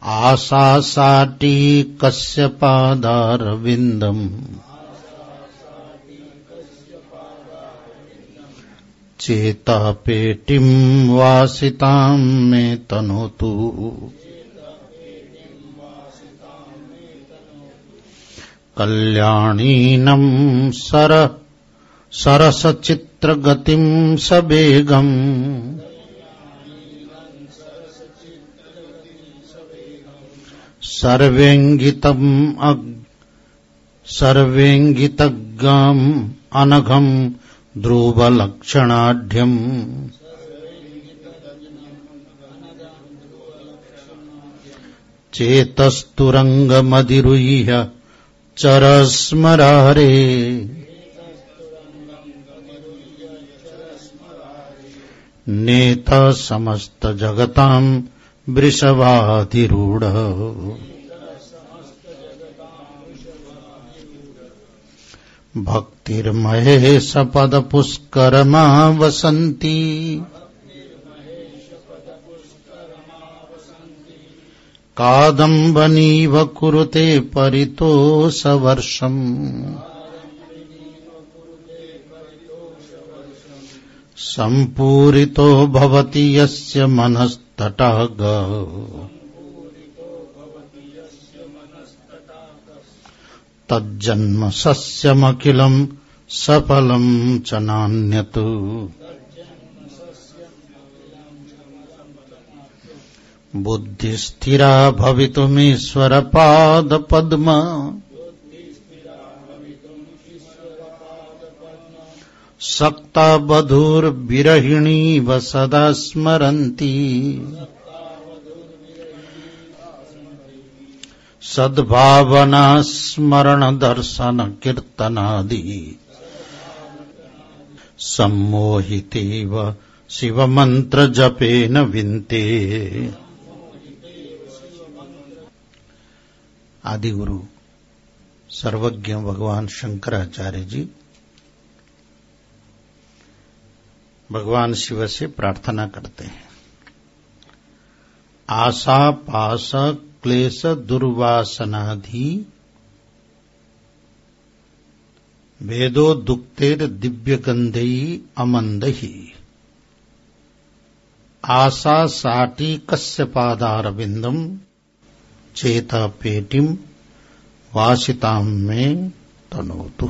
आसासाटी कश्यपादारविन्दम् चेतापेटिं वासितां मे तनोतु कल्याणीनं सरसचित्रगतिं सबेगम् सर्वेङ्गितग्गाम् अनघम् ध्रुवलक्षणाढ्यम् चेतस्तुरङ्गमधिरुह्य चरस्मरारे नेता समस्तजगताम् वृषभाधिरूढः भक्तिर्महेश पदपुष्करमा वसन्ति कादम्बनीव कुरुते परितोषवर्षम् सम्पूरितो भवति यस्य मनस्तटागः तज्जन्म सस्यमखिलम् सफलम् च नान्यत् बुद्धिस्थिरा भवितुमीश्वरपादपद्म सक्ता बधूर्विरहिणीव सदा स्मरन्ति सद्भावना स्मरण दर्शन कीर्तनादि सम्मोहितेव शिवमन्त्र जपेन विन्ते। आदि गुरु सर्वज्ञ भगवान शंकराचार्य जी भगवान शिव से प्रार्थना करते हैं। आशा पाश क्लेश दुर्वासनाधि वेदो दुक्तेर दिव्य गंधई अमंदही आशा साटी कश्यपादारविंदम चेता पेटिम वासिताम में तनोतु।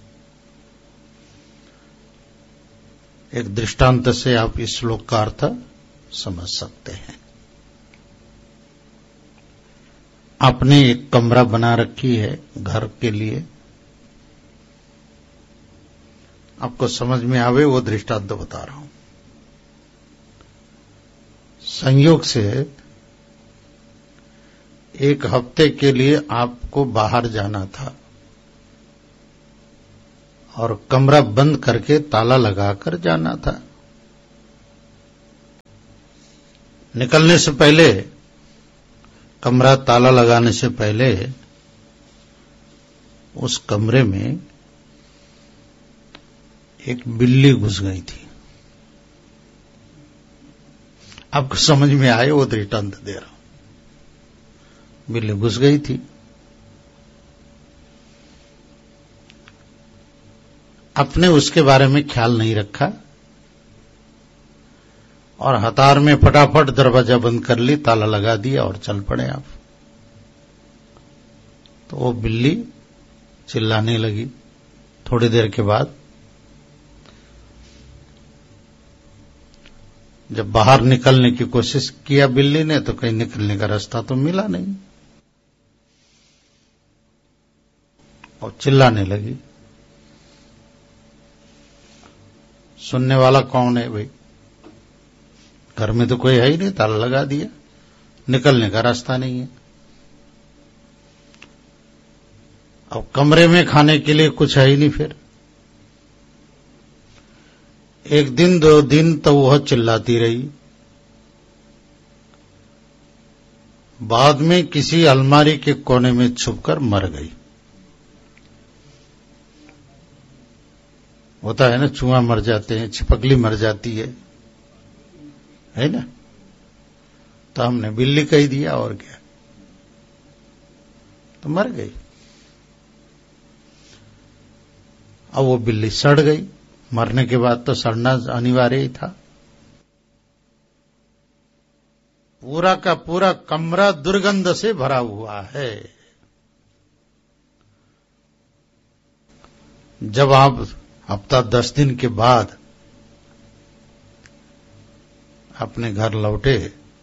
एक दृष्टांत से आप इस श्लोक का अर्थ समझ सकते हैं। आपने एक कमरा बना रखी है घर के लिए, आपको समझ में आवे वो दृष्टांत बता रहा हूं। संयोग से एक हफ्ते के लिए आपको बाहर जाना था और कमरा बंद करके ताला लगाकर जाना था। निकलने से पहले, कमरा ताला लगाने से पहले उस कमरे में एक बिल्ली घुस गई थी। आपको समझ में आए वो दृष्टांत दे रहा हूं। बिल्ली घुस गई थी। आपने उसके बारे में ख्याल नहीं रखा और हतार में फटाफट दरवाजा बंद कर ली, ताला लगा दिया और चल पड़े आप। तो वो बिल्ली चिल्लाने लगी। थोड़ी देर के बाद जब बाहर निकलने की कोशिश किया बिल्ली ने, तो कहीं निकलने का रास्ता तो मिला नहीं और चिल्लाने लगी। सुनने वाला कौन है भाई? घर में तो कोई है ही नहीं, ताला लगा दिया, निकलने का रास्ता नहीं है। अब कमरे में खाने के लिए कुछ है ही नहीं। फिर एक दिन 2 दिन तो वह चिल्लाती रही। बाद में किसी अलमारी के कोने में छुपकर मर गई। होता है ना, चूहा मर जाते हैं, छिपकली मर जाती है ना। तो हमने बिल्ली कह दिया और क्या। तो मर गई। अब वो बिल्ली सड़ गई। मरने के बाद तो सड़ना अनिवार्य ही था। पूरा का पूरा कमरा दुर्गंध से भरा हुआ है। जब आप हफ्ता 10 दिन के बाद अपने घर लौटे,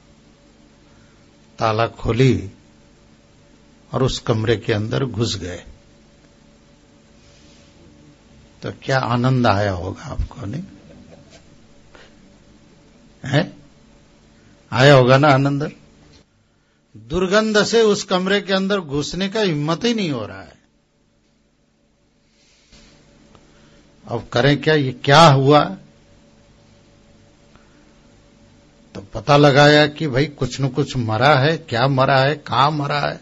ताला खोली और उस कमरे के अंदर घुस गए, तो क्या आनंद आया होगा आपको, नहीं है? आया होगा ना आनंद। दुर्गंध से उस कमरे के अंदर घुसने का हिम्मत ही नहीं हो रहा है। अब करें क्या, ये क्या हुआ? तो पता लगाया कि भाई कुछ न कुछ मरा है। क्या मरा है, कहां मरा है?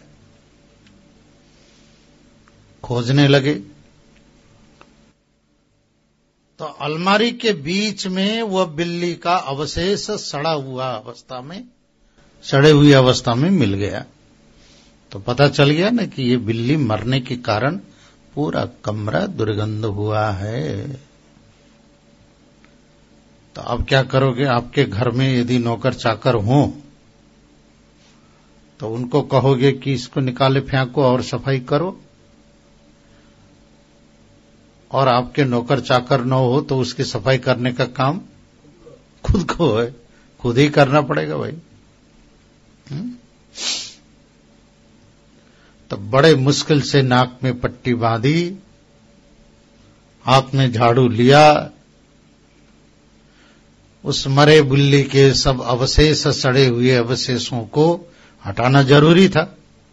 खोजने लगे तो अलमारी के बीच में वह बिल्ली का अवशेष सड़े हुई अवस्था में मिल गया। तो पता चल गया ना कि ये बिल्ली मरने के कारण पूरा कमरा दुर्गंध हुआ है। तो अब क्या करोगे? आपके घर में यदि नौकर चाकर हों तो उनको कहोगे कि इसको निकाले फेंको और सफाई करो, और आपके नौकर चाकर न हो तो उसकी सफाई करने का काम खुद को है, खुद ही करना पड़ेगा भाई। तो बड़े मुश्किल से नाक में पट्टी बांधी, हाथ में झाड़ू लिया, उस मरे बिल्ली के सब अवशेष, सड़े हुए अवशेषों को हटाना जरूरी था।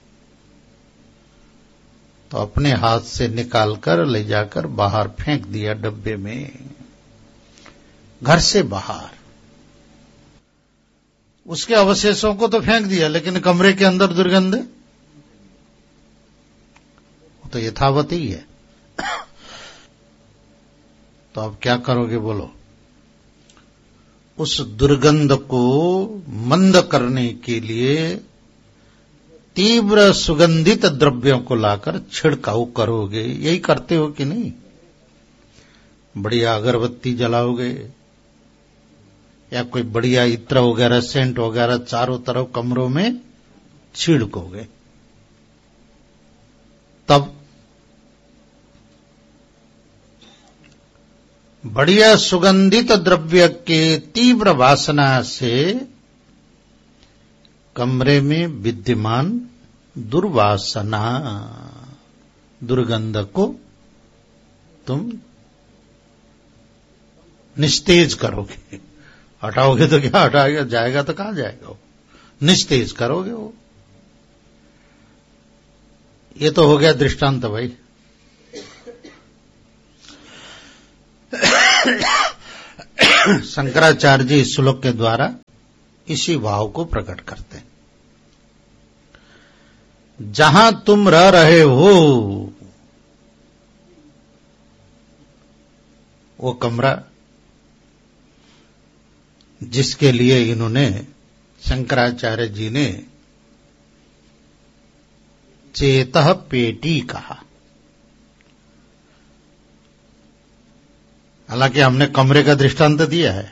तो अपने हाथ से निकालकर ले जाकर बाहर फेंक दिया डब्बे में, घर से बाहर। उसके अवशेषों को तो फेंक दिया, लेकिन कमरे के अंदर दुर्गंध तो यथावत ही है। तो अब क्या करोगे बोलो? उस दुर्गंध को मंद करने के लिए तीव्र सुगंधित द्रव्यों को लाकर छिड़काव करोगे। यही करते हो कि नहीं? बढ़िया अगरबत्ती जलाओगे या कोई बढ़िया इत्र वगैरह, सेंट वगैरह चारों तरफ कमरों में छिड़कोगे। तब बढ़िया सुगंधित द्रव्य के तीव्र वासना से कमरे में विद्यमान दुर्वासना, दुर्गंध को तुम निस्तेज करोगे। हटाओगे तो क्या हटाएगा, जाएगा तो कहां जाएगा वो? निस्तेज करोगे वो। ये तो हो गया दृष्टांत भाई। शंकराचार्य जी इस श्लोक के द्वारा इसी भाव को प्रकट करते हैं। जहां तुम रह रहे हो वो कमरा, जिसके लिए इन्होंने, शंकराचार्य जी ने चेतः पेटी कहा। हालांकि हमने कमरे का दृष्टांत दिया है,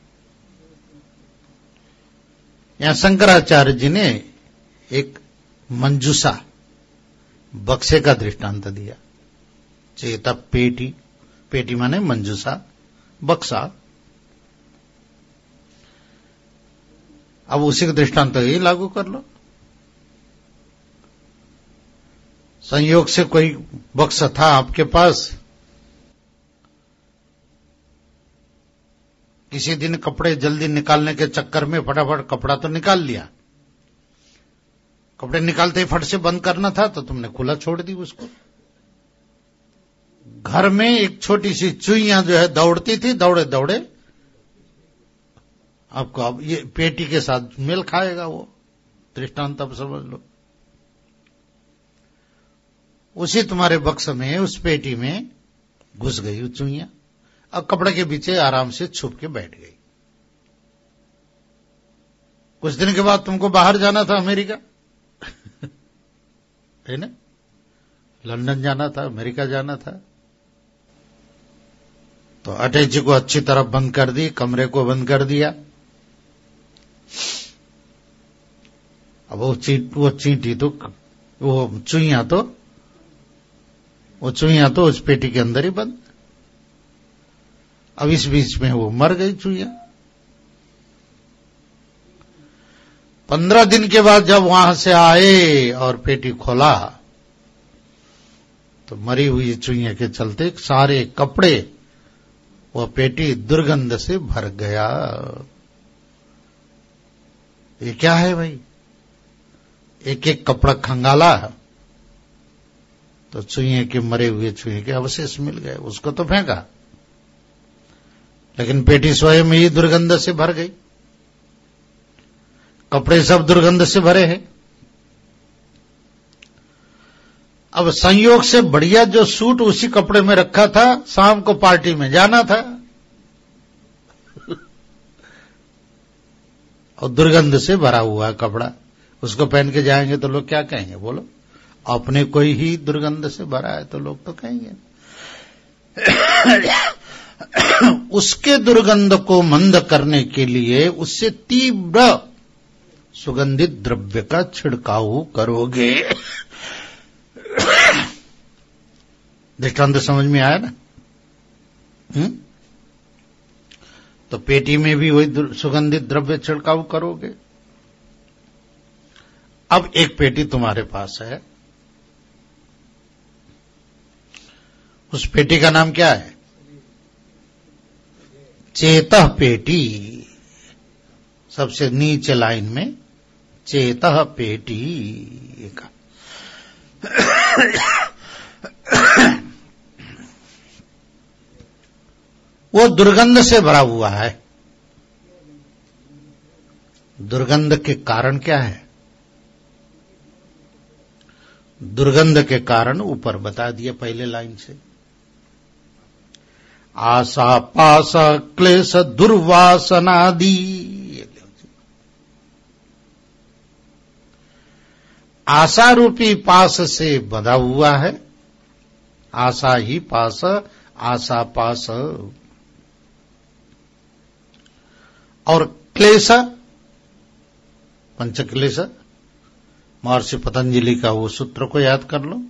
यहां शंकराचार्य जी ने एक मंजूषा, बक्से का दृष्टांत दिया। चेता पेटी, पेटी माने मंजूषा, बक्सा। अब उसी का दृष्टांत यही लागू कर लो। संयोग से कोई बक्सा था आपके पास, किसी दिन कपड़े जल्दी निकालने के चक्कर में फटाफट कपड़ा तो निकाल लिया, कपड़े निकालते ही फट से बंद करना था तो तुमने खुला छोड़ दी उसको। घर में एक छोटी सी चुईयां जो है दौड़ती थी, दौड़े दौड़े आपको, अब ये पेटी के साथ मेल खाएगा वो दृष्टांत, अब समझ लो। उसी तुम्हारे बक्स में, उस पेटी में घुस गई वो चुईयां, अब कपड़े के पीछे आराम से छुप के बैठ गई। कुछ दिन के बाद तुमको बाहर जाना था, अमेरिका, है ना? लंदन जाना था, अमेरिका जाना था। तो अटैची को अच्छी तरह बंद कर दी, कमरे को बंद कर दिया। अब वो चींटी तो वो चुईया तो उस पेटी के अंदर ही बंद। अब इस बीच में वो मर गई चुईया। 15 दिन के बाद जब वहां से आए और पेटी खोला तो मरी हुई चुईया के चलते सारे कपड़े, वह पेटी दुर्गंध से भर गया। ये क्या है भाई? एक एक कपड़ा खंगाला तो चुईए के, मरे हुए चुईए के अवशेष मिल गए। उसको तो फेंका, लेकिन पेटी स्वयं ही दुर्गंध से भर गई। कपड़े सब दुर्गंध से भरे हैं। अब संयोग से बढ़िया जो सूट उसी कपड़े में रखा था, शाम को पार्टी में जाना था और दुर्गंध से भरा हुआ कपड़ा, उसको पहन के जाएंगे तो लोग क्या कहेंगे? बोलो, अपने कोई ही दुर्गंध से भरा है तो लोग तो कहेंगे। उसके दुर्गंध को मंद करने के लिए उससे तीव्र सुगंधित द्रव्य का छिड़काव करोगे। दृष्टांत समझ में आया ना? तो पेटी में भी वही सुगंधित द्रव्य छिड़काव करोगे। अब एक पेटी तुम्हारे पास है, उस पेटी का नाम क्या है? चेतः पेटी। सबसे नीचे लाइन में चेतः पेटी का। वो दुर्गंध से भरा हुआ है। दुर्गंध के कारण क्या है? दुर्गंध के कारण ऊपर बता दिया पहले लाइन से। आशा पास क्लेश दुर्वासनादि। आशा रूपी पास से बंधा हुआ है। आशा ही पास, आशा पास। और क्लेश, पंचक्लेश, महर्षि पतंजलि का वो सूत्र को याद कर लो।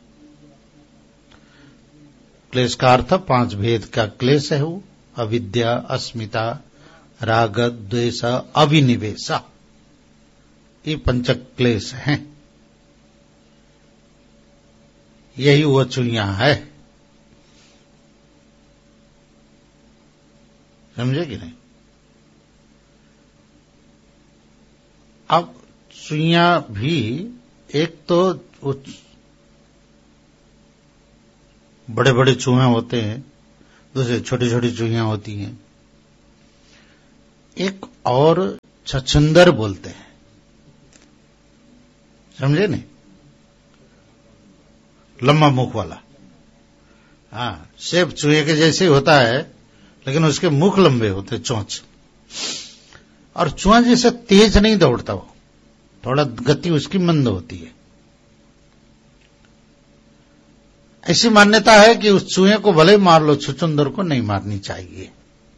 क्लेश का अर्थ 5 भेद का क्लेश है वो। अविद्या, अस्मिता, राग, द्वेष, अभिनिवेश, ये पंचक क्लेश हैं। यही वो चुईया है। समझे कि नहीं? अब चुईया भी एक तो बड़े बड़े चूहे होते हैं, दूसरे छोटी छोटी चूहियां होती हैं। एक और छछुंदर बोलते हैं, समझे नहीं? लंबा मुख वाला। हाँ, शेप चूहे के जैसे ही होता है, लेकिन उसके मुख लंबे होते, चोंच। और चूहा जैसे तेज नहीं दौड़ता, वो थोड़ा गति उसकी मंद होती है। ऐसी मान्यता है कि उस चूहे को भले मार लो, छुचुंदर को नहीं मारनी चाहिए।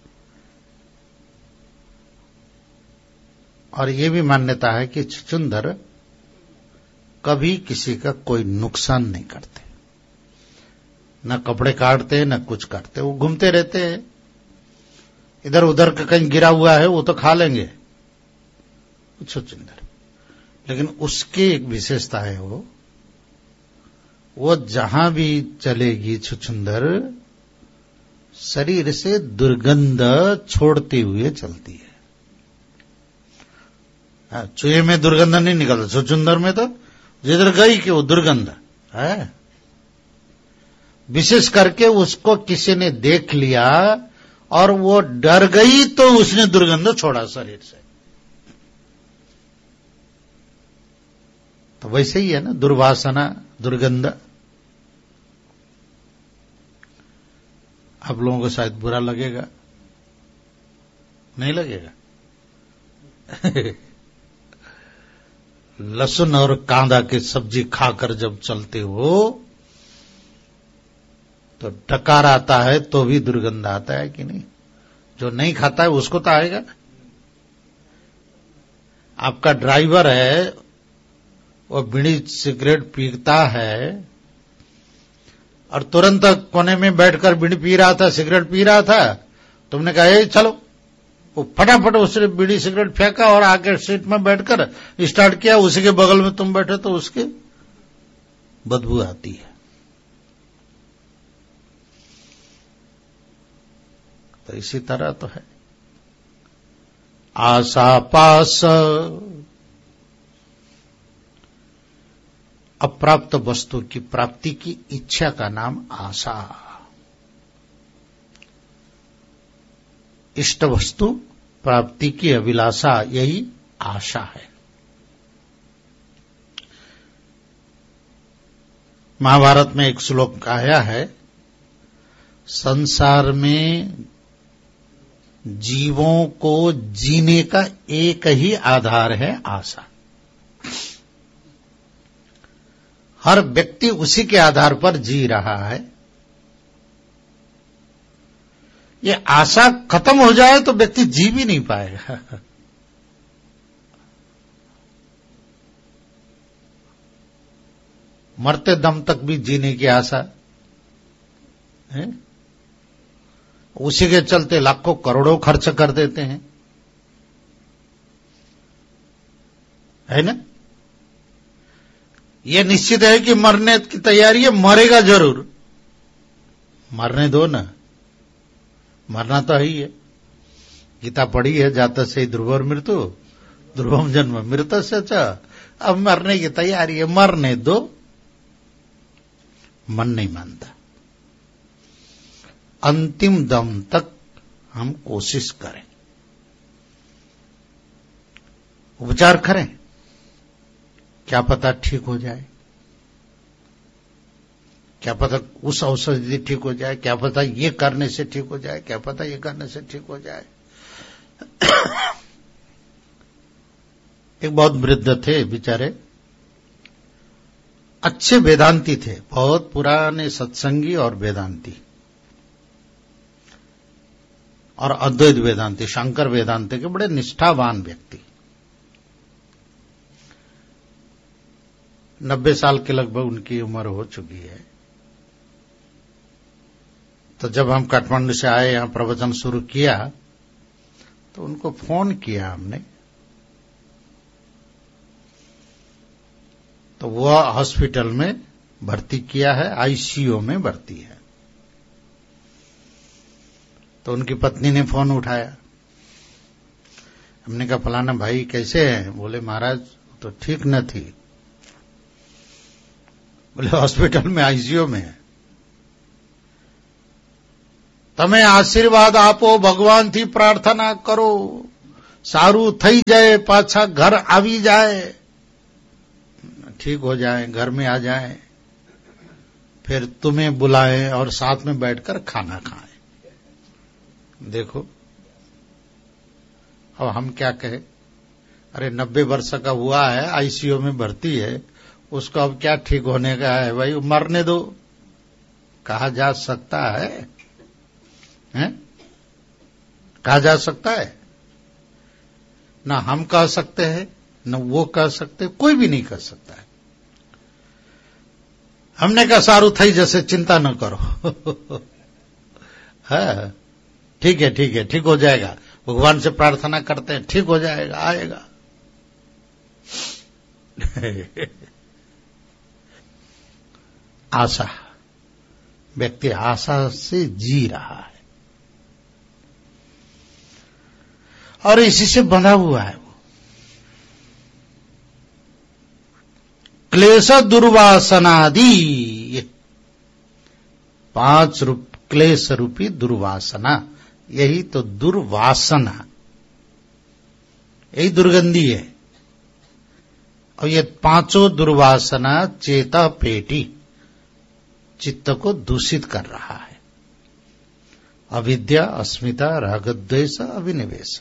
और ये भी मान्यता है कि छुचुंदर कभी किसी का कोई नुकसान नहीं करते, न कपड़े काटते न कुछ करते। वो घूमते रहते हैं, इधर उधर का कहीं गिरा हुआ है वो तो खा लेंगे छुचुंदर। लेकिन उसकी एक विशेषता है, वो जहां भी चलेगी छुचुंदर, शरीर से दुर्गंध छोड़ते हुए चलती है। चूहे में दुर्गंध नहीं निकलता, छुचुंदर में तो जिधर गई कि वो दुर्गंध है। विशेष करके उसको किसी ने देख लिया और वो डर गई तो उसने दुर्गंध छोड़ा शरीर से। तो वैसे ही है ना, दुर्वासना, दुर्गंध। आप लोगों को शायद बुरा लगेगा, नहीं लगेगा? लहसुन और कांदा की सब्जी खाकर जब चलते हो तो डकार आता है तो भी दुर्गंध आता है कि नहीं? जो नहीं खाता है उसको तो आएगा ना। आपका ड्राइवर है, वो बीड़ी सिगरेट पीता है और तुरंत कोने में बैठकर बीड़ी पी रहा था, सिगरेट पी रहा था, तुमने कहा ए चलो, वो फटाफट उसने बीड़ी सिगरेट फेंका और आके सीट में बैठकर स्टार्ट किया, उसी के बगल में तुम बैठे तो उसकी बदबू आती है। तो इसी तरह तो है। आशा पास, अप्राप्त वस्तु की प्राप्ति की इच्छा का नाम आशा। इष्ट वस्तु प्राप्ति की अभिलाषा, यही आशा है। महाभारत में एक श्लोक आया है, संसार में जीवों को जीने का एक ही आधार है, आशा। हर व्यक्ति उसी के आधार पर जी रहा है। ये आशा खत्म हो जाए तो व्यक्ति जी भी नहीं पाएगा। मरते दम तक भी जीने की आशा है, उसी के चलते लाखों करोड़ों खर्च कर देते हैं, है ना? ये निश्चित है कि मरने की तैयारी है, मरेगा जरूर, मरने दो ना, मरना तो है ही है। गीता पढ़ी है, जाता से ध्रुवर मृत्यु ध्रुवम जन्म मृतस्य च, अब मरने की तैयारी है, मरने दो। मन नहीं मानता। अंतिम दम तक हम कोशिश करें, उपचार करें, क्या पता ठीक हो जाए, क्या पता उस औषधि ठीक हो जाए, क्या पता ये करने से ठीक हो जाए, क्या पता ये करने से ठीक हो जाए। एक बहुत वृद्ध थे बेचारे, अच्छे वेदांती थे, बहुत पुराने सत्संगी और वेदांती और अद्वैत वेदांती, शंकर वेदांती के बड़े निष्ठावान व्यक्ति। 90 साल के लगभग उनकी उम्र हो चुकी है। तो जब हम काठमांडू से आए, यहां प्रवचन शुरू किया, तो उनको फोन किया हमने, तो वह हॉस्पिटल में भर्ती किया है, आईसीयू में भर्ती है। तो उनकी पत्नी ने फोन उठाया, हमने कहा फलाना भाई कैसे हैं? बोले महाराज तो ठीक न थी। बोले हॉस्पिटल में आईसीयू में है। તમે આશીર્વાદ આપો, ભગવાનથી પ્રાર્થના કરો, સારું થઈ जाए, પાછા घर આવી जाए, ठीक हो जाए, घर में आ जाए, फिर तुम्हें बुलाएं और साथ में बैठकर खाना खाएं। देखो अब हम क्या कहें? अरे 90 वर्ष का हुआ है, आईसीयू में भर्ती है, उसको अब क्या ठीक होने का है? भाई मरने दो, कहा जा सकता है? हैं? कहा जा सकता है? ना हम कह सकते हैं, न वो कह सकते, कोई भी नहीं कह सकता है। हमने कहा सारू थई जैसे चिंता न करो। है ठीक है, ठीक है, ठीक हो जाएगा, भगवान से प्रार्थना करते हैं, ठीक हो जाएगा, आएगा। आशा, व्यक्ति आशा से जी रहा है और इसी से बंधा हुआ है। वो क्लेश दुर्वासनादि, ये 5 क्लेश रूपी दुर्वासना, यही तो दुर्वासना, यही दुर्गंधी है। और ये 5 दुर्वासना चेता पेटी, चित्त को दूषित कर रहा है। अविद्या, अस्मिता, रागद्वेष, अभिनिवेश।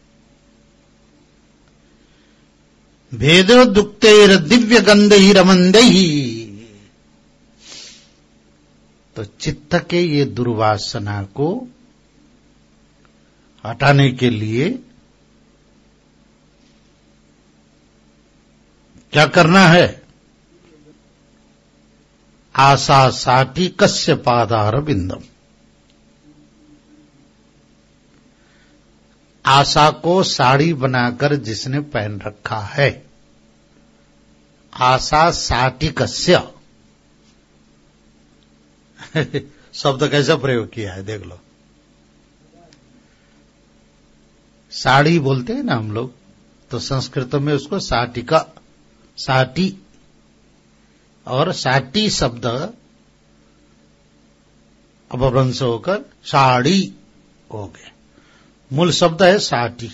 भेदो दुक्तेर दिव्य गंधहि रमंदहि, तो चित्त के ये दुर्वासना को हटाने के लिए क्या करना है? आशा साटी कस्य पादार बिंदम। आशा को साड़ी बनाकर जिसने पहन रखा है, आशा साटी कस्य शब्द कैसा प्रयोग किया है देख लो। साड़ी बोलते हैं ना हम लोग, तो संस्कृत में उसको साटिका, साटी, और साटी शब्द अपभ्रंश होकर साड़ी हो गए। मूल शब्द है साटी,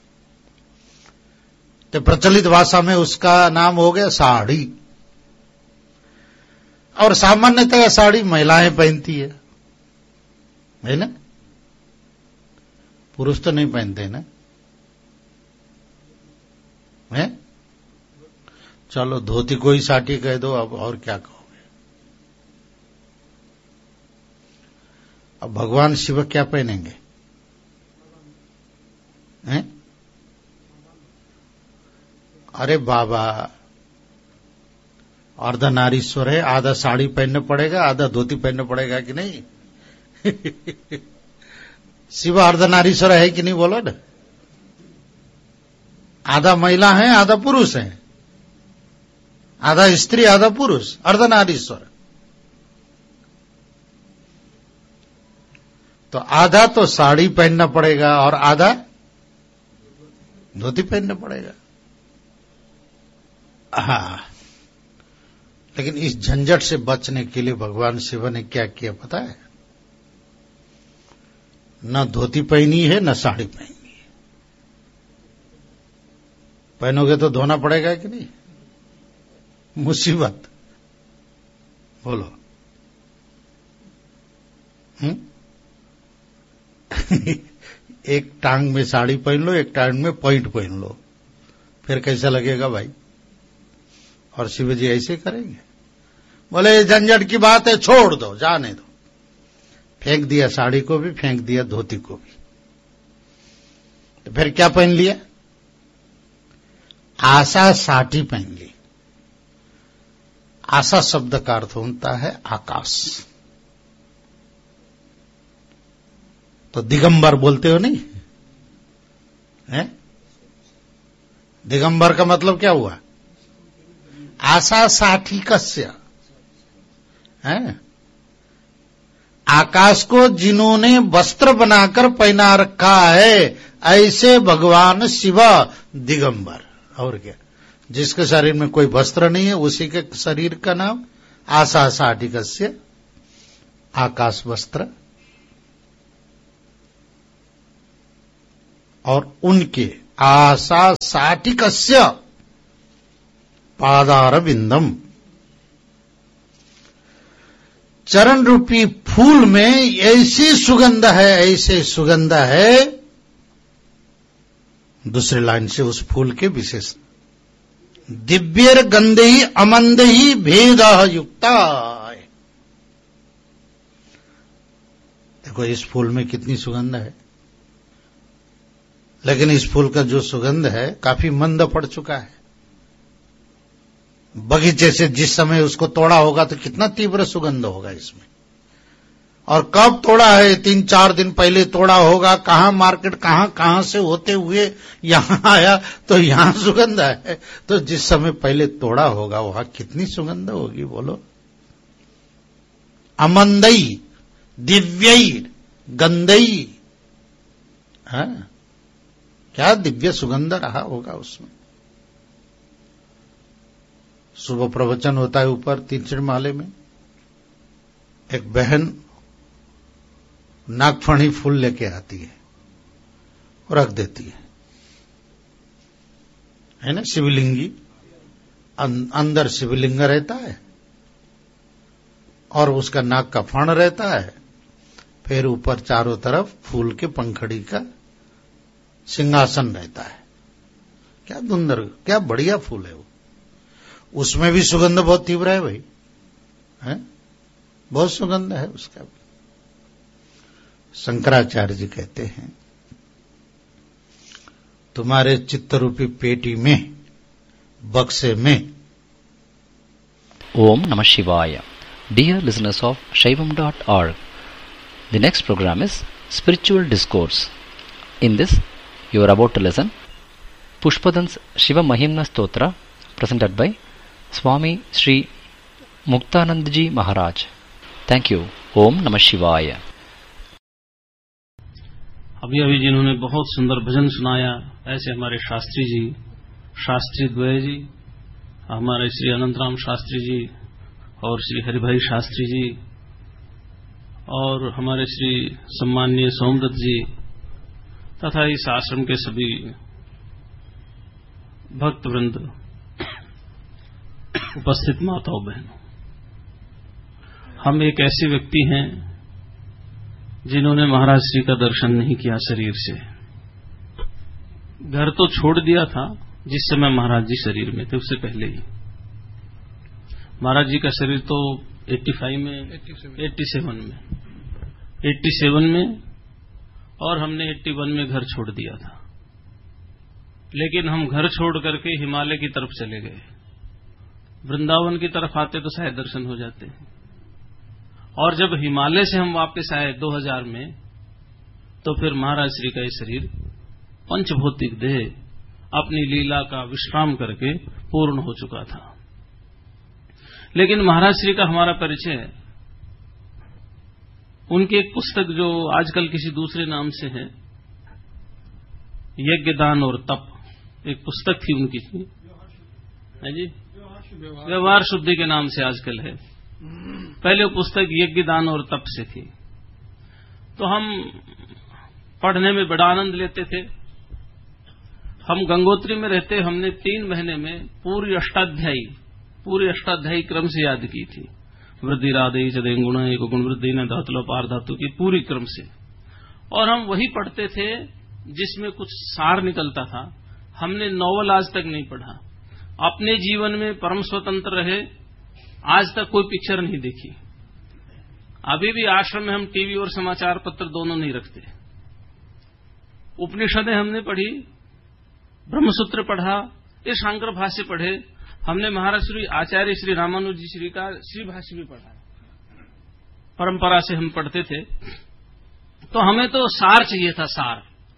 तो प्रचलित भाषा में उसका नाम हो गया साड़ी। और सामान्यतः साड़ी महिलाएं पहनती है ना? पुरुष तो नहीं पहनते ना, है? चलो धोती को ही साटी कह दो, अब और क्या कहोगे? अब भगवान शिव क्या पहनेंगे? हैं? अरे बाबा, अर्धनारीश्वर है, आधा साड़ी पहनना पड़ेगा, आधा धोती पहनना पड़ेगा कि नहीं? शिव अर्धनारीश्वर है कि नहीं बोलो ना? आधा महिला है, आधा पुरुष है, आधा स्त्री आधा पुरुष, अर्धनारीश्वर। तो आधा तो साड़ी पहनना पड़ेगा और आधा धोती पहनना पड़ेगा। हाँ, लेकिन इस झंझट से बचने के लिए भगवान शिव ने क्या किया पता है? न धोती पहनी है न साड़ी पहनी है। पहनोगे तो धोना पड़ेगा कि नहीं? मुसीबत, बोलो। एक टांग में साड़ी पहन लो, एक टांग में पैंट पहन लो, फिर कैसा लगेगा भाई? और शिव जी ऐसे करेंगे? बोले झंझट की बात है, छोड़ दो, जाने दो। फेंक दिया साड़ी को भी, फेंक दिया धोती को भी। तो फिर क्या पहन लिया? आशा साटी पहन ली। आशा शब्द का अर्थ होता है आकाश। तो दिगंबर बोलते हो नहीं है? दिगंबर का मतलब क्या हुआ? आशा साटी कस्य है? आकाश को जिन्होंने वस्त्र बनाकर पहना रखा है, ऐसे भगवान शिव दिगंबर। और क्या? जिसके शरीर में कोई वस्त्र नहीं है, उसी के शरीर का नाम आशा साटिकस्य, आकाश वस्त्र। और उनके आशा साटिकस्य पादार बिंदम, चरण रूपी फूल में ऐसी सुगंध है, ऐसे सुगंध है। दूसरी लाइन से उस फूल के विशेष, दिव्यर गंधे ही अमंद ही भेद युक्ता। देखो इस फूल में कितनी सुगंध है, लेकिन इस फूल का जो सुगंध है काफी मंद पड़ चुका है। बगीचे से जिस समय उसको तोड़ा होगा तो कितना तीव्र सुगंध होगा इसमें। और कब तोड़ा है? 3-4 दिन पहले तोड़ा होगा। कहां मार्केट, कहां से होते हुए यहां आया तो यहां सुगंध है। तो जिस समय पहले तोड़ा होगा वहां कितनी सुगंध होगी बोलो। अमंदई दिव्यई गंधई, हाँ, क्या दिव्य सुगंध रहा होगा उसमें। सुबह प्रवचन होता है ऊपर 3 माले में, एक बहन नागफणी फूल लेके आती है और रख देती है ना? शिवलिंगी, अंदर शिवलिंग रहता है और उसका नाग का फण रहता है, फिर ऊपर चारों तरफ फूल के पंखड़ी का सिंहासन रहता है। क्या सुंदर, क्या बढ़िया फूल है वो। उसमें भी सुगंध बहुत तीव्र है भाई, है? बहुत सुगंध है उसका भी। शंकराचार्य जी कहते हैं, तुम्हारे चित्तरूपी पेटी में, बक्से में। Om Namah Shivaya. Dear listeners of Shaivam.org, the next program is Spiritual Discourse. In this, you are about to listen Pushpadans Shiva Mahimna Stotra, presented by Swami Sri Muktanandji Maharaj. Thank you. Om Namah Shivaya. अभी अभी जिन्होंने बहुत सुंदर भजन सुनाया, ऐसे हमारे शास्त्री जी, शास्त्री द्वय जी, हमारे श्री अनंतराम शास्त्री जी और श्री हरिभाई शास्त्री जी और हमारे श्री सम्माननीय सोमदत्त जी तथा इस आश्रम के सभी भक्तवृंद, उपस्थित माताओं बहनों, हम एक ऐसे व्यक्ति हैं जिन्होंने महाराज श्री का दर्शन नहीं किया शरीर से। घर तो छोड़ दिया था जिस समय महाराज जी शरीर में थे, उससे पहले ही महाराज जी का शरीर तो 87 में और हमने 81 में घर छोड़ दिया था। लेकिन हम घर छोड़ करके हिमालय की तरफ चले गए। वृंदावन की तरफ आते तो शायद दर्शन हो जाते हैं, और जब हिमालय से हम वापस आए 2000 में, तो फिर महाराज श्री का ये शरीर पंचभौतिक देह अपनी लीला का विश्राम करके पूर्ण हो चुका था। लेकिन महाराज श्री का हमारा परिचय उनकी एक पुस्तक जो आजकल किसी दूसरे नाम से है, यज्ञ दान और तप, एक पुस्तक थी उनकी, है जी, व्यवहार शुद्धि के नाम से आजकल है। पहले वो पुस्तक यज्ञ दान और तप से थी, तो हम पढ़ने में बड़ा आनंद लेते थे। हम गंगोत्री में रहते, हमने 3 महीने में पूरी अष्टाध्यायी क्रम से याद की थी। वृद्धि राधे चदे गुण एक गुण वृद्धि न धातुलो पार धातु की पूरी क्रम से, और हम वही पढ़ते थे जिसमें कुछ सार निकलता था। हमने नॉवल आज तक नहीं पढ़ा, अपने जीवन में परम स्वतंत्र रहे, आज तक कोई पिक्चर नहीं देखी। अभी भी आश्रम में हम टीवी और समाचार पत्र दोनों नहीं रखते। उपनिषदें हमने पढ़ी, ब्रह्मसूत्र पढ़ा, ये शांकर भाष्य पढ़े, हमने महाराज श्री आचार्य श्री रामानुज जी श्री का श्री भाष्य भी पढ़ा। परंपरा से हम पढ़ते थे, तो हमें तो सार चाहिए था, सार।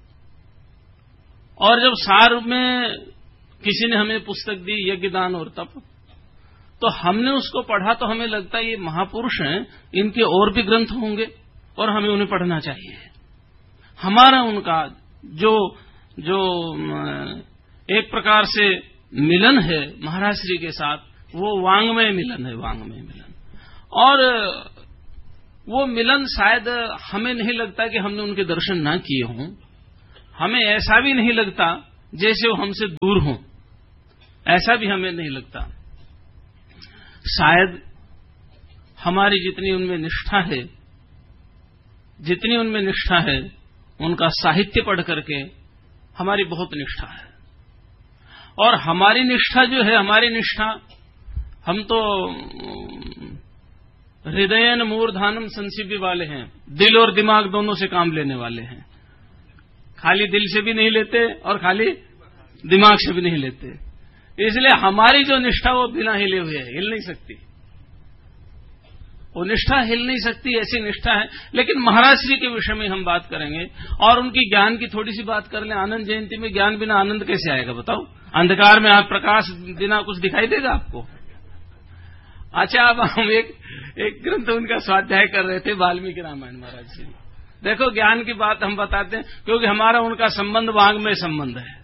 और जब सार में किसी ने हमें पुस्तक दी यज्ञ दान और तप, तो हमने उसको पढ़ा, तो हमें लगता है ये महापुरुष हैं, इनके और भी ग्रंथ होंगे और हमें उन्हें पढ़ना चाहिए। हमारा उनका जो एक प्रकार से मिलन है महाराज श्री के साथ, वो वांग्मय मिलन है, वांग्मय मिलन। और वो मिलन शायद हमें नहीं लगता कि हमने उनके दर्शन ना किए हों, हमें ऐसा भी नहीं लगता जैसे वो हमसे दूर हों, ऐसा भी हमें नहीं लगता। शायद हमारी जितनी उनमें निष्ठा है, उनका साहित्य पढ़ करके हमारी बहुत निष्ठा है। और हमारी निष्ठा जो है, हम तो हृदयन मूर्धानम संसिद्धि वाले हैं, दिल और दिमाग दोनों से काम लेने वाले हैं। खाली दिल से भी नहीं लेते और खाली दिमाग से भी नहीं लेते। इसलिए हमारी जो निष्ठा वो बिना हिले हुए है, हिल नहीं सकती, वो निष्ठा हिल नहीं सकती, ऐसी निष्ठा है। लेकिन महाराज श्री के विषय में हम बात करेंगे और उनकी ज्ञान की थोड़ी सी बात कर लें। आनंद जयंती में ज्ञान बिना आनंद कैसे आएगा बताओ? अंधकार में आप प्रकाश बिना कुछ दिखाई देगा आपको? अच्छा, अब हम एक ग्रंथ उनका स्वाध्याय कर रहे थे, वाल्मीकि रामायण महाराज श्री। देखो, ज्ञान की बात हम बताते हैं क्योंकि हमारा उनका संबंध वांग्मय संबंध है।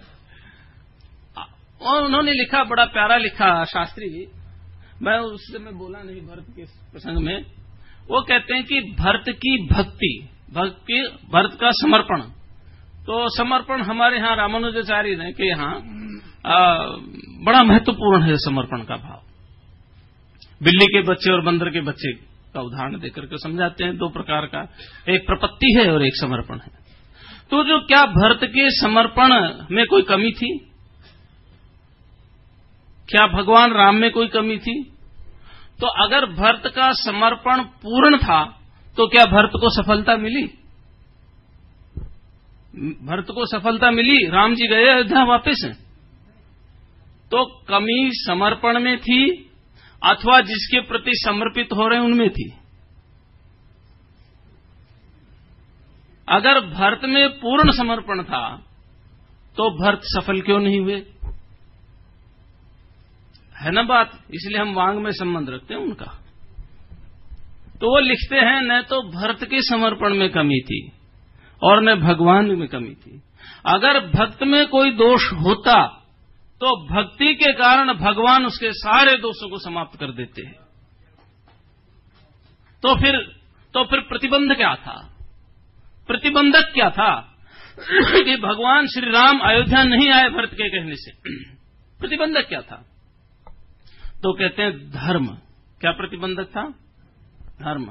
और उन्होंने लिखा, बड़ा प्यारा लिखा शास्त्री जी, मैं उस समय बोला नहीं भरत के प्रसंग में। वो कहते हैं कि भरत की भरत का समर्पण, तो समर्पण हमारे यहाँ रामानुजाचार्य ने के यहाँ बड़ा महत्वपूर्ण है समर्पण का भाव। बिल्ली के बच्चे और बंदर के बच्चे का उदाहरण देकर के समझाते हैं, 2 प्रकार का, एक प्रपत्ति है और एक समर्पण है। तो जो क्या भरत के समर्पण में कोई कमी थी? क्या भगवान राम में कोई कमी थी? तो अगर भरत का समर्पण पूर्ण था तो क्या भरत को सफलता मिली? भरत को सफलता मिली? राम जी गए अयोध्या वापस। तो कमी समर्पण में थी अथवा जिसके प्रति समर्पित हो रहे उनमें थी? अगर भरत में पूर्ण समर्पण था तो भरत सफल क्यों नहीं हुए? है ना बात? इसलिए हम वांग में संबंध रखते हैं उनका। तो वो लिखते हैं न तो भरत के समर्पण में कमी थी और न भगवान में कमी थी। अगर भक्त में कोई दोष होता तो भक्ति के कारण भगवान उसके सारे दोषों को समाप्त कर देते हैं। तो फिर प्रतिबंध क्या था? प्रतिबंधक क्या था कि भगवान श्री राम अयोध्या नहीं आए भरत के कहने से? प्रतिबंधक क्या था? तो कहते हैं धर्म। क्या प्रतिबंधक था? धर्म।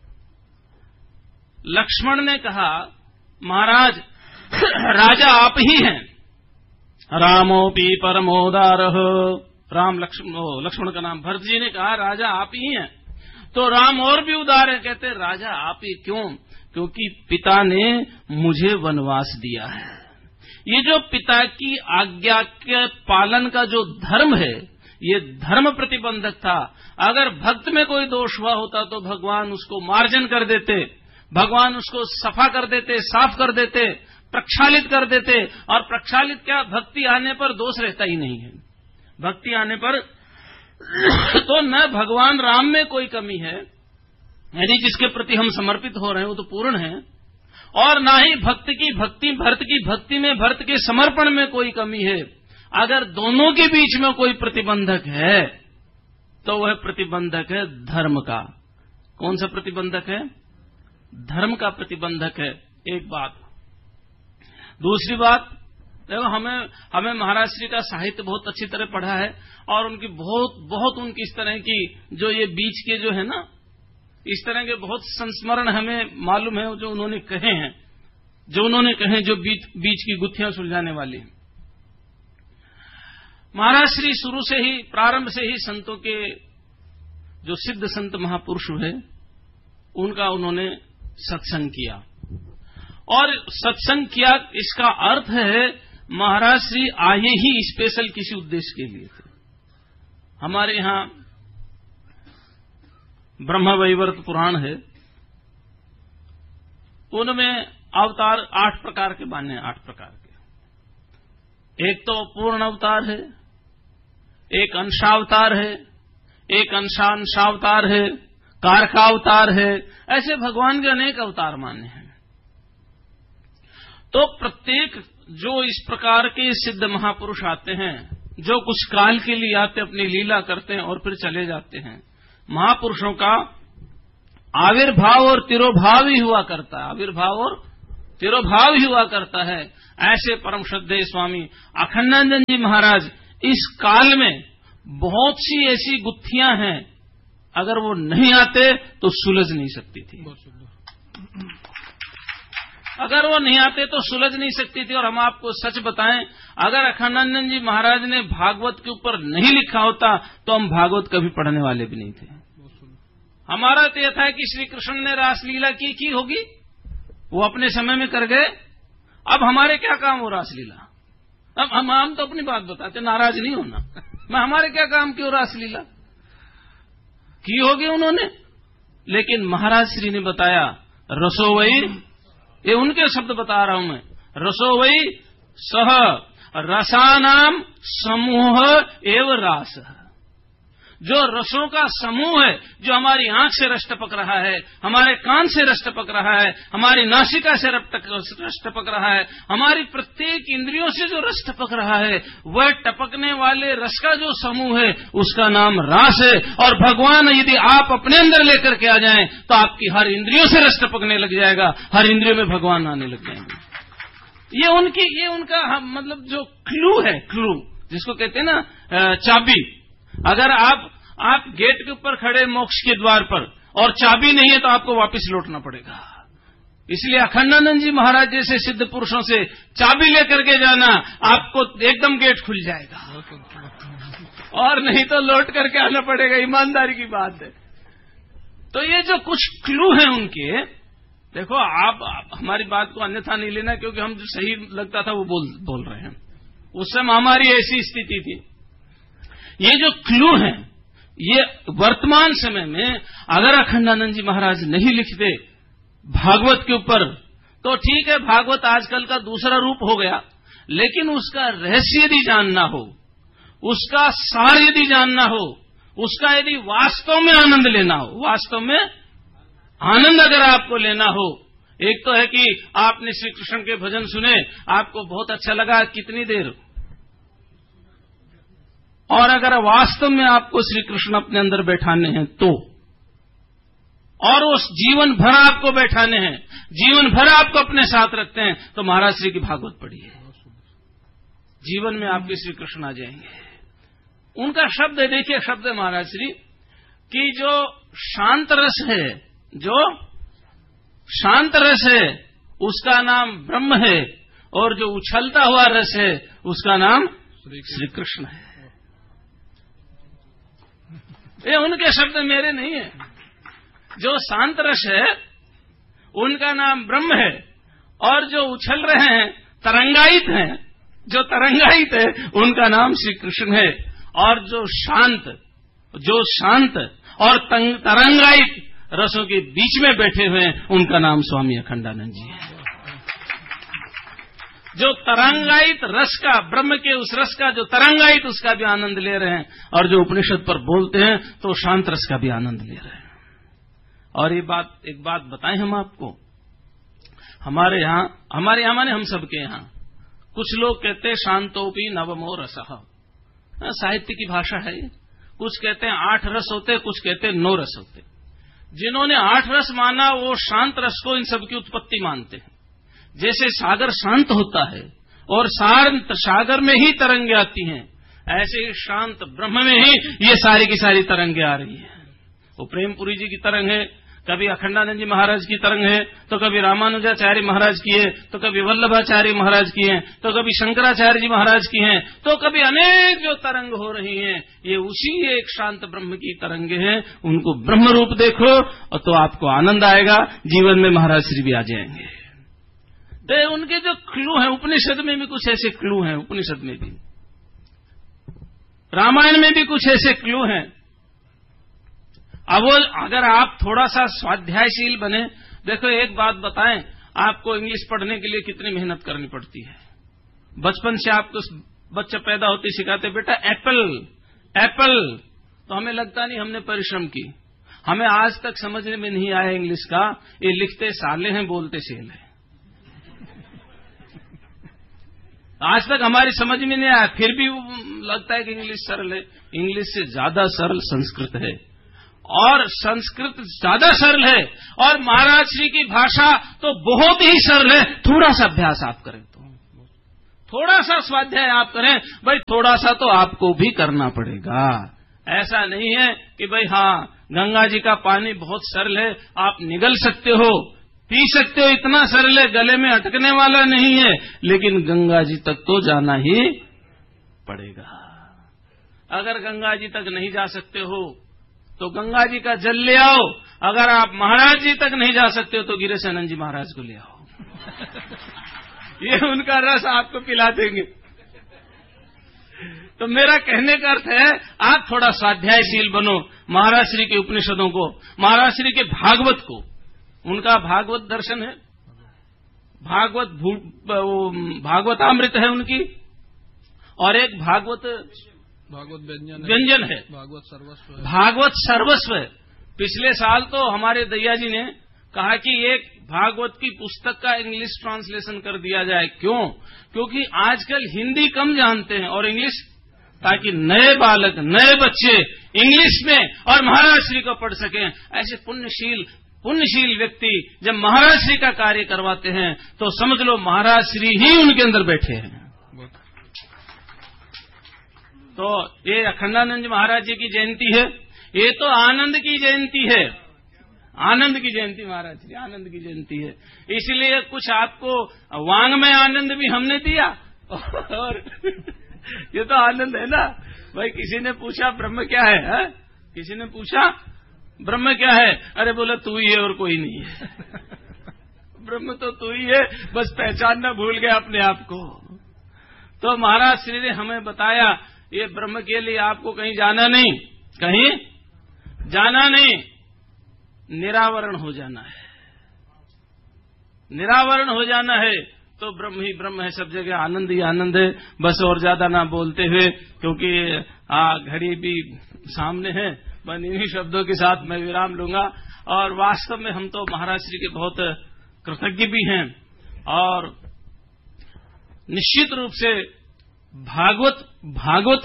लक्ष्मण ने कहा महाराज राजा आप ही हैं, रामोपि परमोदारः। राम लक्ष्मण का नाम भरत जी ने कहा राजा आप ही हैं। तो राम और भी उदार है, कहते राजा आप ही। क्यों? क्योंकि पिता ने मुझे वनवास दिया है। ये जो पिता की आज्ञा के पालन का जो धर्म है ये धर्म प्रतिबंधक था। अगर भक्त में कोई दोष हुआ होता तो भगवान उसको मार्जन कर देते, भगवान उसको सफा कर देते, साफ कर देते, प्रक्षालित कर देते। और प्रक्षालित क्या, भक्ति आने पर दोष रहता ही नहीं है। भक्ति आने पर तो न भगवान राम में कोई कमी है, यदि जिसके प्रति हम समर्पित हो रहे हैं वो तो पूर्ण है, और ना ही भरत की भक्ति में भरत के समर्पण में कोई कमी है। अगर दोनों के बीच में कोई प्रतिबंधक है तो वह प्रतिबंधक है धर्म का। कौन सा प्रतिबंधक है? धर्म का प्रतिबंधक है। एक बात। दूसरी बात, देखो हमें महाराज श्री का साहित्य बहुत अच्छी तरह पढ़ा है और उनकी बहुत उनकी इस तरह की जो ये बीच के जो है ना, इस तरह के बहुत संस्मरण हमें मालूम है जो उन्होंने कहे जो बीच की गुत्थियां सुलझाने वाली। महाराज श्री शुरू से ही, प्रारंभ से ही संतों के जो सिद्ध संत महापुरुष हुए उनका उन्होंने सत्संग किया। और सत्संग किया इसका अर्थ है महाराज श्री आए ही स्पेशल किसी उद्देश्य के लिए थे। हमारे यहां ब्रह्मवैवर्त पुराण है, उनमें अवतार 8 प्रकार के माने हैं। 8 प्रकार के। एक तो पूर्ण अवतार है, एक अंशावतार है, एक अंशांशावतार है, कारकावतार है। ऐसे भगवान के अनेक अवतार माने हैं। तो प्रत्येक जो इस प्रकार के सिद्ध महापुरुष आते हैं, जो कुछ काल के लिए आते अपनी लीला करते हैं और फिर चले जाते हैं, महापुरुषों का आविर्भाव और तिरोभाव ही हुआ करता है। आविर्भाव और तिरोभाव ही हुआ करता है। ऐसे परम श्रद्धेय स्वामी अखंडानंद जी महाराज इस काल में बहुत सी ऐसी गुत्थियां हैं, अगर वो नहीं आते तो सुलझ नहीं सकती थी। अगर वो नहीं आते तो सुलझ नहीं सकती थी। और हम आपको सच बताएं, अगर अखंडानंद जी महाराज ने भागवत के ऊपर नहीं लिखा होता तो हम भागवत कभी पढ़ने वाले भी नहीं थे। हमारा तो यह था कि श्री कृष्ण ने रासलीला की होगी, वो अपने समय में कर गए, अब हमारे क्या काम हो रासलीला। अब हम तो अपनी बात बताते, नाराज नहीं होना, मैं हमारे क्या काम की हो रासलीला की होगी उन्होंने। लेकिन महाराज श्री ने बताया रसोवई, ये उनके शब्द बता रहा हूं मैं, रसोवई सह रसानाम समूह एव रास। जो रसों का समूह है, जो हमारी आंख से रस टपक रहा है, हमारे कान से रस टपक रहा है, हमारी नासिका से रस टपक रहा है, हमारी प्रत्येक इंद्रियों से जो रस टपक रहा है, वह टपकने वाले रस का जो समूह है उसका नाम रास है। और भगवान यदि आप अपने अंदर लेकर के आ जाएं तो आपकी हर इंद्रियों से रस टपकने लग जाएगा, हर इंद्रियों में भगवान आने लग जाएंगे। ये उनका मतलब जो क्लू है, क्लू जिसको कहते हैं ना चाबी। अगर आप गेट के ऊपर खड़े मोक्ष के द्वार पर और चाबी नहीं है तो आपको वापस लौटना पड़ेगा। इसलिए अखंडानंद जी महाराज जैसे सिद्ध पुरुषों से चाबी लेकर के जाना, आपको एकदम गेट खुल जाएगा। और नहीं तो लौट करके आना पड़ेगा, ईमानदारी की बात है। तो ये जो कुछ क्लू हैं उनके, देखो आप हमारी बात को अन्यथा नहीं लेना, क्योंकि हम जो सही लगता था वो बोल रहे हैं। उस समय हमारी ऐसी स्थिति थी। ये जो क्लू हैं, ये वर्तमान समय में अगर अखंडानंद जी महाराज नहीं लिखते भागवत के ऊपर, तो ठीक है, भागवत आजकल का दूसरा रूप हो गया, लेकिन उसका रहस्य यदि जानना हो, उसका सार यदि जानना हो, उसका यदि वास्तव में आनंद लेना हो, वास्तव में आनंद अगर आपको लेना हो, एक तो है कि आपने श्री कृष्ण के भजन सुने, आपको बहुत अच्छा लगा कितनी देर, और अगर वास्तव में आपको श्री कृष्ण अपने अंदर बैठाने हैं तो, और उस जीवन भर आपको बैठाने हैं, जीवन भर आपको अपने साथ रखते हैं, तो महाराज श्री की भागवत पढ़िए, जीवन में आपके श्री कृष्ण आ जाएंगे। उनका शब्द है, देखिए शब्द है महाराज श्री कि जो शांत रस है, जो शांत रस है उसका नाम ब्रह्म है, और जो उछलता हुआ रस है उसका नाम श्री कृष्ण है। ये उनके शब्द मेरे नहीं है। जो शांत रस है उनका नाम ब्रह्म है, और जो उछल रहे हैं, तरंगायित हैं, जो तरंगायित है उनका नाम श्री कृष्ण है, और जो शांत और तरंगायित रसों के बीच में बैठे हुए हैं उनका नाम स्वामी अखंडानंद जी है। जो तरंगायित रस का, ब्रह्म के उस रस का जो तरंगायित, उसका भी आनंद ले रहे हैं, और जो उपनिषद पर बोलते हैं तो शांत रस का भी आनंद ले रहे हैं। और एक बात बताएं हम आपको, हमारे यहां माने हम सबके यहां कुछ लोग कहते हैं शांतोपी नवमो रसः, साहित्य की भाषा है ये। कुछ कहते हैं 8 रस होते, कुछ कहते हैं 9 रस होते। जिन्होंने 8 रस माना वो शांत रस को इन सबकी उत्पत्ति मानते हैं। जैसे सागर शांत होता है और शांत सागर में ही तरंगे आती हैं, ऐसे ही शांत ब्रह्म में ही ये सारी की सारी तरंगे आ रही हैं। वो प्रेमपुरी जी की तरंग है, कभी अखंडानंद जी महाराज की तरंग है, तो कभी रामानुजाचार्य महाराज की है, तो कभी वल्लभाचार्य महाराज की है, तो कभी शंकराचार्य जी महाराज की हैं, तो कभी अनेक जो तरंग हो रही हैं, ये उसी एक शांत ब्रह्म की तरंगे हैं। उनको ब्रह्म रूप देखो और तो आपको आनंद आएगा, जीवन में महाराज श्री भी आ जाएंगे। तो उनके जो क्लू हैं, उपनिषद में भी कुछ ऐसे क्लू हैं, उपनिषद में भी, रामायण में भी कुछ ऐसे क्लू हैं। अब अगर आप थोड़ा सा स्वाध्यायशील बने, देखो एक बात बताएं, आपको इंग्लिश पढ़ने के लिए कितनी मेहनत करनी पड़ती है। बचपन से आपको बच्चा पैदा होते सिखाते बेटा एप्पल, तो हमें लगता नहीं हमने परिश्रम की। हमें आज तक समझने में नहीं आया इंग्लिश का, ये लिखते साले हैं बोलते सेल है। आज तक हमारी समझ में नहीं आया, फिर भी लगता है कि इंग्लिश सरल है। इंग्लिश से ज्यादा सरल संस्कृत है, और संस्कृत ज्यादा सरल है, और महाराज श्री की भाषा तो बहुत ही सरल है। थोड़ा सा अभ्यास आप करें, तो थोड़ा सा स्वाध्याय आप करें, भाई थोड़ा सा तो आपको भी करना पड़ेगा। ऐसा नहीं है कि भाई हाँ गंगा जी का पानी बहुत सरल है, आप निगल सकते हो, पी सकते हो, इतना सरल है, गले में अटकने वाला नहीं है, लेकिन गंगा जी तक तो जाना ही पड़ेगा। अगर गंगा जी तक नहीं जा सकते हो तो गंगा जी का जल ले आओ, अगर आप महाराज जी तक नहीं जा सकते हो तो गिरिशानंद जी महाराज को ले आओ। ये उनका रस आपको पिला देंगे। तो मेरा कहने का अर्थ है, आप थोड़ा स्वाध्यायशील बनो, महाराज श्री के उपनिषदों को, महाराज श्री के भागवत को। उनका भागवत दर्शन है, भागवतामृत है उनकी, और एक भागवत व्यंजन है, भागवत सर्वस्व है। पिछले साल तो हमारे दैया जी ने कहा कि एक भागवत की पुस्तक का इंग्लिश ट्रांसलेशन कर दिया जाए। क्यों? क्योंकि आजकल हिंदी कम जानते हैं और इंग्लिश, ताकि नए बालक, नए बच्चे इंग्लिश में और महाराज श्री को पढ़ सकें। ऐसे पुण्यशील व्यक्ति जब महाराज श्री का कार्य करवाते हैं तो समझ लो महाराज श्री ही उनके अंदर बैठे हैं। तो ये अखंडानंद महाराज जी की जयंती है, ये तो आनंद की जयंती है, आनंद की जयंती, महाराज जी आनंद की जयंती है। इसलिए कुछ आपको वांग में आनंद भी हमने दिया और ये तो आनंद है ना भाई। किसी ने पूछा ब्रह्म क्या है? किसी ने पूछा ब्रह्म क्या है? अरे बोला तू ही है और कोई नहीं है। ब्रह्म तो तू ही है, बस पहचानना भूल गया अपने आप को। तो महाराज श्री ने हमें बताया ये ब्रह्म के लिए आपको कहीं जाना नहीं, कहीं जाना नहीं, निरावरण हो जाना है। निरावरण हो जाना है तो ब्रह्म ही ब्रह्म है, सब जगह आनंद ही आनंद है। बस और ज्यादा ना बोलते हुए, क्योंकि घड़ी भी सामने है, बस इन्हीं शब्दों के साथ मैं विराम लूंगा। और वास्तव में हम तो महाराज श्री के बहुत कृतज्ञ भी हैं और निश्चित रूप से भागवत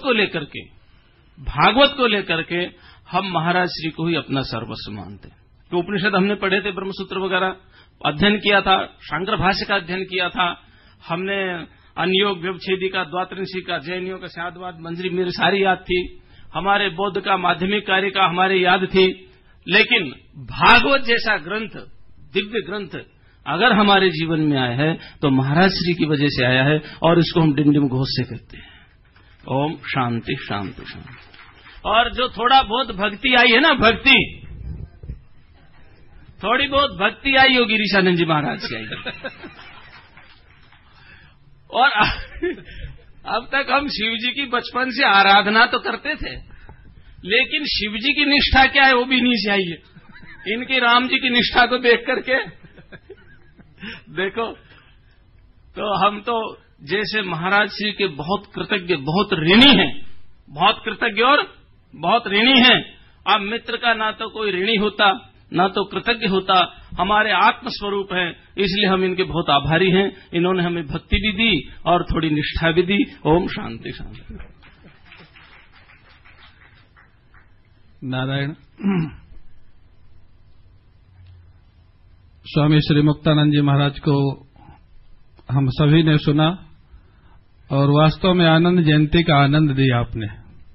को लेकर के हम महाराज श्री को ही अपना सर्वस्व मानते हैं। तो उपनिषद हमने पढ़े थे, ब्रह्मसूत्र वगैरह अध्ययन किया था, शांकर भाष्य का अध्ययन किया था हमने, अनयोग व्यवच्छेदी का, द्वात्रिंशी का, जैनियों का शादवाद मंजरी मेरी सारी याद थी, हमारे बौद्ध का माध्यमिक कार्य का हमारी याद थी। लेकिन भागवत जैसा ग्रंथ, दिव्य ग्रंथ अगर हमारे जीवन में आया है तो महाराज श्री की वजह से आया है और इसको हम डिमडिम घोष से कहते हैं। ओम शांति शांति शांति। और जो थोड़ा बहुत भक्ति आई है ना, भक्ति थोड़ी बहुत भक्ति आई होगी गिरीशानंद जी महाराज की आई। और अब तक हम शिव जी की बचपन से आराधना तो करते थे, लेकिन शिव जी की निष्ठा क्या है वो भी नहीं चाहिए। इनकी राम जी की निष्ठा को देख करके देखो, तो हम तो जैसे महाराज श्री के बहुत कृतज्ञ, बहुत ऋणी हैं, बहुत कृतज्ञ और बहुत ऋणी हैं। अब मित्र का ना तो कोई ऋणी होता ना तो कृतज्ञ होता, हमारे आत्मस्वरूप हैं, इसलिए हम इनके बहुत आभारी हैं। इन्होंने हमें भक्ति भी दी और थोड़ी निष्ठा भी दी। ओम शांति शांति। नारायण। स्वामी श्री मुक्तानंद जी महाराज को हम सभी ने सुना और वास्तव में आनंद जयंती का आनंद दिया आपने।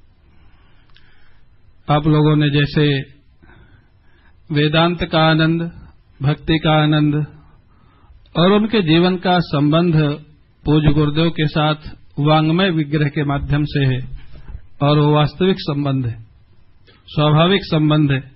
आप लोगों ने जैसे वेदांत का आनंद, भक्ति का आनंद और उनके जीवन का संबंध पूज्य गुरुदेव के साथ वांग्मय विग्रह के माध्यम से है और वो वास्तविक संबंध है, स्वाभाविक संबंध है।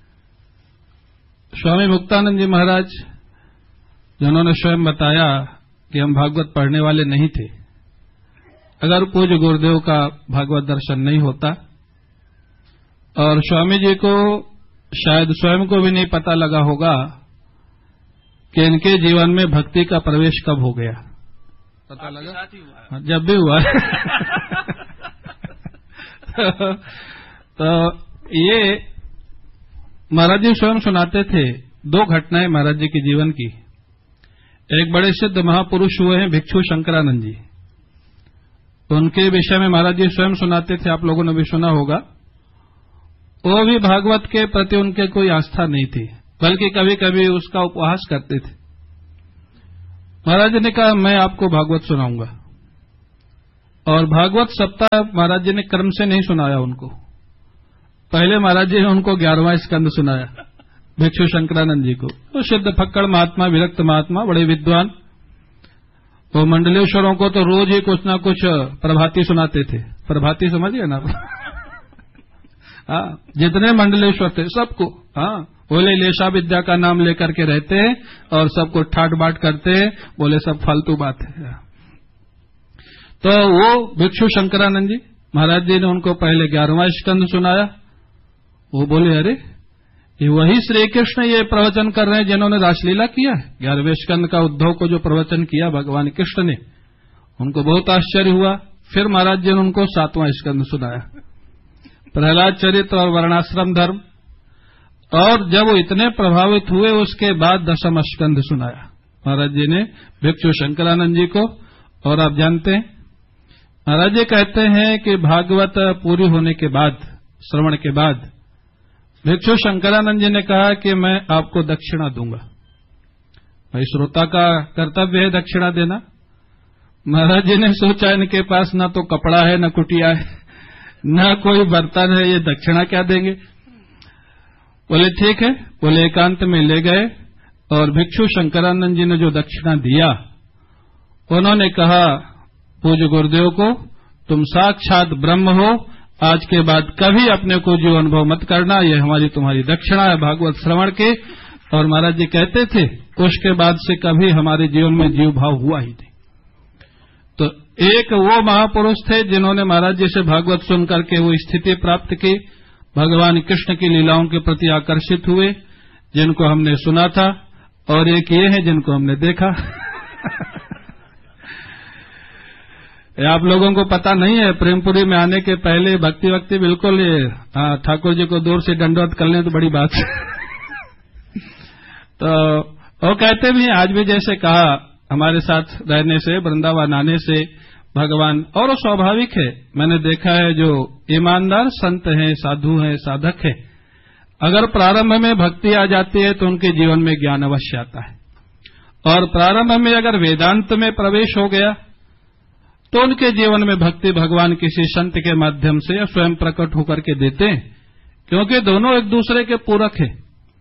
स्वामी मुक्तानंद जी महाराज जिन्होंने स्वयं बताया कि हम भागवत पढ़ने वाले नहीं थे, अगर पूज्य गुरुदेव का भागवत दर्शन नहीं होता और स्वामी जी को शायद स्वयं को भी नहीं पता लगा होगा कि इनके जीवन में भक्ति का प्रवेश कब हो गया। पता लगा जब भी हुआ। तो ये महाराज जी स्वयं सुनाते थे। दो घटनाएं महाराज जी के जीवन की। एक बड़े सिद्ध महापुरुष हुए हैं भिक्षु शंकरानंद जी, उनके विषय में महाराज जी स्वयं सुनाते थे, आप लोगों ने भी सुना होगा। वो भी भागवत के प्रति उनके कोई आस्था नहीं थी, बल्कि कभी कभी उसका उपहास करते थे। महाराज जी ने कहा मैं आपको भागवत सुनाऊंगा, और भागवत सप्ताह महाराज जी ने क्रम से नहीं सुनाया उनको। पहले महाराज जी ने उनको 11वां स्कंद सुनाया भिक्षु शंकरानंद जी को। वो सिद्ध फक्कड़ महात्मा, विरक्त महात्मा, बड़े विद्वान। वो मंडलेश्वरों को तो रोज ही कुछ ना कुछ प्रभाती सुनाते थे। प्रभाती समझिए ना। हाँ, जितने मंडलेश्वर थे सबको, हाँ, बोले लेशा विद्या का नाम लेकर के रहते हैं और सबको ठाट बाट करते हैं, बोले सब फालतू बात है। तो वो भिक्षु शंकरानंद जी महाराज जी ने उनको पहले 11वां स्कंद सुनाया। वो बोले अरे ये वही श्री कृष्ण ये प्रवचन कर रहे हैं जिन्होंने रासलीला किया है। 11वें स्कंद का उद्धव को जो प्रवचन किया भगवान कृष्ण ने, उनको बहुत आश्चर्य हुआ। फिर महाराज जी ने उनको 7वां स्कंद सुनाया, प्रहलाद चरित्र और वर्णाश्रम धर्म। और जब वो इतने प्रभावित हुए उसके बाद 10वां स्कंद सुनाया महाराज जी ने भिक्षु शंकरानंद जी को। और आप जानते हैं महाराज जी कहते हैं कि भागवत पूरी होने के बाद, श्रवण के बाद, भिक्षु शंकरानंद जी ने कहा कि मैं आपको दक्षिणा दूंगा। भाई श्रोता का कर्तव्य है दक्षिणा देना। महाराज जी ने सोचा इनके पास ना तो कपड़ा है, न कुटिया है, न कोई बर्तन है, ये दक्षिणा क्या देंगे। बोले ठीक है। बोले एकांत में ले गए और भिक्षु शंकरानंद जी ने जो दक्षिणा दिया, उन्होंने कहा पूज्य गुरुदेव को तुम साक्षात ब्रह्म हो, आज के बाद कभी अपने को जीव अनुभव मत करना, ये हमारी तुम्हारी दक्षिणा है भागवत श्रवण के। और महाराज जी कहते थे उसके बाद से कभी हमारे जीवन में जीव भाव हुआ ही नहीं। तो एक वो महापुरुष थे जिन्होंने महाराज जी से भागवत सुन करके वो स्थिति प्राप्त की, भगवान कृष्ण की लीलाओं के प्रति आकर्षित हुए, जिनको हमने सुना था, और एक ये है जिनको हमने देखा। आप लोगों को पता नहीं है, प्रेमपुरी में आने के पहले भक्ति बिल्कुल ये ठाकुर जी को दूर से दंडवत कर लें तो बड़ी बात है। तो वो कहते भी, आज भी जैसे कहा, हमारे साथ रहने से, वृंदावन आने से भगवान, और वो स्वाभाविक है, मैंने देखा है जो ईमानदार संत हैं, साधु हैं, साधक हैं, अगर प्रारंभ में भक्ति आ जाती है तो उनके जीवन में ज्ञान अवश्य आता है। और प्रारंभ में अगर वेदांत में प्रवेश हो गया तो उनके जीवन में भक्ति भगवान किसी संत के माध्यम से या स्वयं प्रकट होकर के देते हैं, क्योंकि दोनों एक दूसरे के पूरक हैं।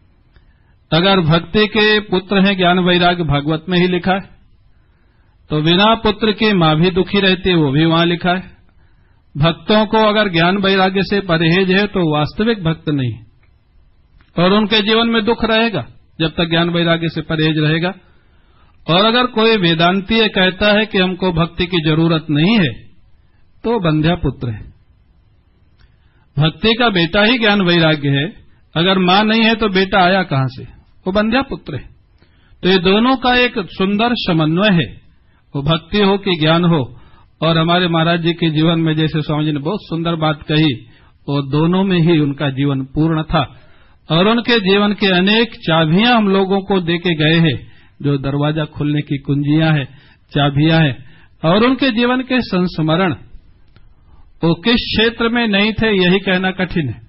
अगर भक्ति के पुत्र हैं ज्ञान वैराग्य, भागवत में ही लिखा है, तो बिना पुत्र की मां भी दुखी रहती है, वो भी वहां लिखा है। भक्तों को अगर ज्ञान वैराग्य से परहेज है तो वास्तविक भक्त नहीं, और उनके जीवन में दुख रहेगा जब तक ज्ञान वैराग्य से परहेज रहेगा। और अगर कोई वेदांती कहता है कि हमको भक्ति की जरूरत नहीं है, तो बंध्या पुत्र है। भक्ति का बेटा ही ज्ञान वैराग्य है, अगर मां नहीं है तो बेटा आया कहां से, वो बंध्या पुत्र है। तो ये दोनों का एक सुंदर समन्वय है, वो भक्ति हो कि ज्ञान हो। और हमारे महाराज जी के जीवन में जैसे स्वामी जी ने बहुत सुंदर बात कही, वो दोनों में ही उनका जीवन पूर्ण था। और उनके जीवन के अनेक चाबियां हम लोगों को देके गए हैं, जो दरवाजा खोलने की कुंजियां हैं, चाबियां हैं। और उनके जीवन के संस्मरण वो किस क्षेत्र में नहीं थे, यही कहना कठिन है।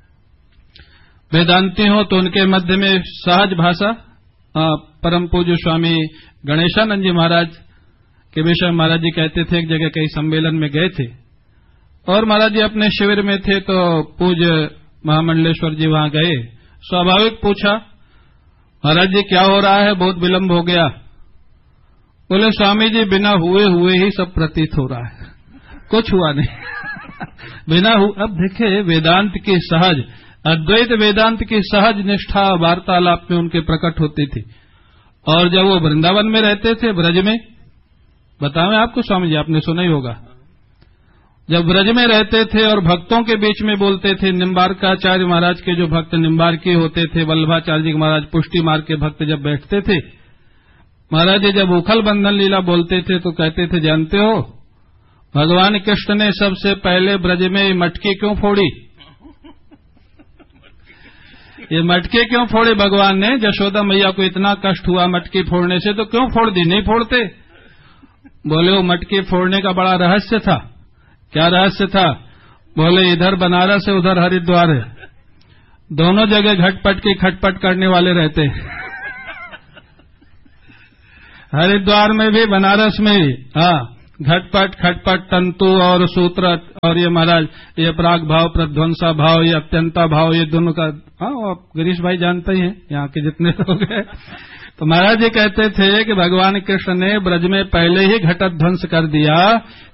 वेदांती हो तो उनके मध्य में सहज भाषा, परम पूज्य स्वामी गणेशानंद जी महाराज के विषय महाराज जी कहते थे, एक जगह कई सम्मेलन में गए थे और महाराज जी अपने शिविर में थे, तो पूज्य महामंडलेश्वर जी वहां गए। स्वाभाविक पूछा, महाराज जी क्या हो रहा है, बहुत विलंब हो गया। बोले स्वामी जी बिना हुए ही सब प्रतीत हो रहा है, कुछ हुआ नहीं। बिना अब देखे वेदांत की सहज, अद्वैत वेदांत की सहज निष्ठा वार्तालाप में उनके प्रकट होती थी। और जब वो वृंदावन में रहते थे, ब्रज में, बताओ आपको स्वामी जी, आपने सुना ही होगा, जब ब्रज में रहते थे और भक्तों के बीच में बोलते थे, निम्बारकाचार्य महाराज के जो भक्त निम्बारकी होते थे, वल्लभाचार्य जी महाराज पुष्टि मार्ग के भक्त जब बैठते थे, महाराज जी जब उखल बंधन लीला बोलते थे तो कहते थे, जानते हो भगवान कृष्ण ने सबसे पहले ब्रज में मटकी क्यों फोड़ी? ये मटकी क्यों फोड़ी भगवान ने? यशोदा मैया को इतना कष्ट हुआ मटकी फोड़ने से, तो क्यों फोड़ दी? नहीं फोड़ते। बोले वो मटकी फोड़ने का बड़ा रहस्य था। क्या रहस्य था? बोले इधर बनारस है, उधर हरिद्वार है, दोनों जगह घटपट की खटपट करने वाले रहते हैं। हरिद्वार में भी, बनारस में भी, हाँ, घटपट खटपट तंतु और सूत्र, और ये महाराज ये प्राग भाव, प्रध्वंसा भाव, ये अत्यंता भाव, ये दोनों का, हाँ आप गिरीश भाई जानते ही हैं यहाँ के जितने लोग हैं। तो महाराज जी कहते थे कि भगवान कृष्ण ने ब्रज में पहले ही घटध्वंस कर दिया,